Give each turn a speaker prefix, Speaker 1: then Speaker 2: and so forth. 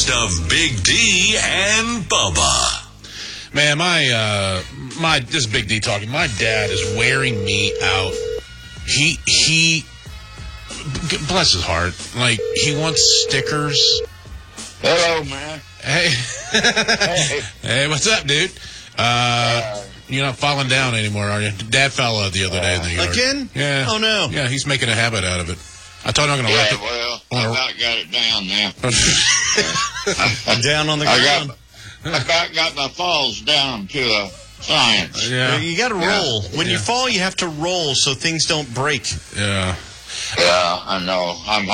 Speaker 1: Of Big D and Bubba.
Speaker 2: Man, this is Big D talking. My dad is wearing me out. He bless his heart. Like, he wants stickers.
Speaker 3: Hello, man.
Speaker 2: Hey. Hey, what's up, dude? You're not falling down anymore, are you? Dad fell the other day in the yard.
Speaker 4: Again?
Speaker 2: Yeah.
Speaker 4: Oh, no.
Speaker 2: Yeah, he's making a habit out of it. I told him I'm going to wrap it.
Speaker 3: Well, I about got it down now.
Speaker 4: I'm down on the ground.
Speaker 3: I got my falls down to a science.
Speaker 2: Yeah.
Speaker 4: You got to roll. When you fall, you have to roll so things don't break.
Speaker 2: Yeah.
Speaker 3: Yeah, I know. I'm